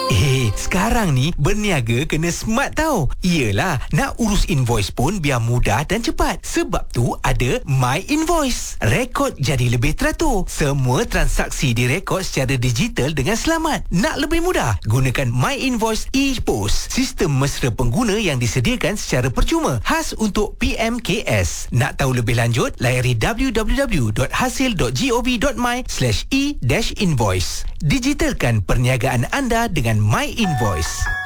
Sekarang ni berniaga kena smart tau. Iyalah, nak urus invoice pun biar mudah dan cepat. Sebab tu ada My Invoice. Rekod jadi lebih teratur. Semua transaksi direkod secara digital dengan selamat. Nak lebih mudah? Gunakan My Invoice ePOS. Sistem mesra pengguna yang disediakan secara percuma. Khas untuk PMKS. Nak tahu lebih lanjut? Layari www.hasil.gov.my/e-invoice. Digitalkan perniagaan anda dengan My Invoice.